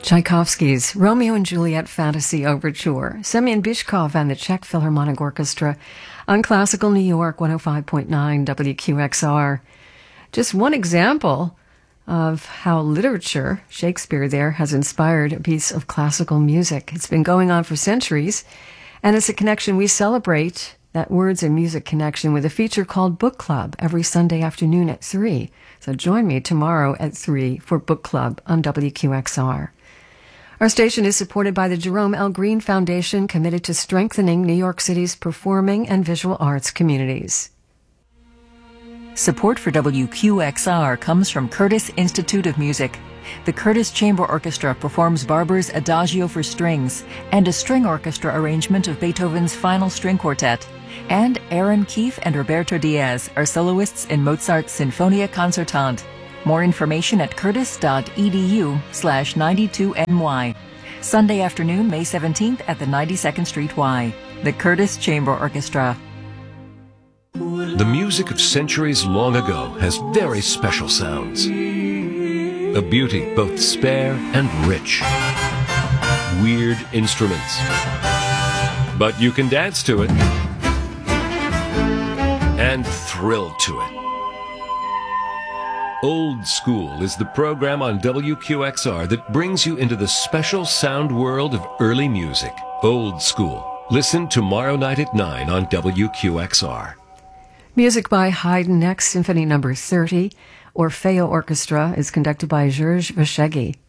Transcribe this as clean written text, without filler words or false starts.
Tchaikovsky's Romeo and Juliet Fantasy Overture, Semyon Bychkov and the Czech Philharmonic Orchestra on Classical New York 105.9 WQXR. Just one example of how literature, Shakespeare there, has inspired a piece of classical music. It's been going on for centuries, and it's a connection we celebrate, that words and music connection, with a feature called Book Club every Sunday afternoon at 3. So join me tomorrow at 3 for Book Club on WQXR. Our station is supported by the Jerome L. Green Foundation, committed to strengthening New York City's performing and visual arts communities. Support for WQXR comes from Curtis Institute of Music. The Curtis Chamber Orchestra performs Barber's Adagio for strings and a string orchestra arrangement of Beethoven's Final String Quartet. And Aaron Keefe and Roberto Diaz are soloists in Mozart's Sinfonia Concertante. More information at curtis.edu/92NY. Sunday afternoon, May 17th at the 92nd Street Y. The Curtis Chamber Orchestra. The music of centuries long ago has very special sounds. A beauty both spare and rich. Weird instruments. But you can dance to it and thrill to it. Old School is the program on WQXR that brings you into the special sound world of early music. Old School. Listen tomorrow night at 9 on WQXR. Music by Haydn, next, Symphony No. 30, Orfeo Orchestra, is conducted by Georges Vasheggi.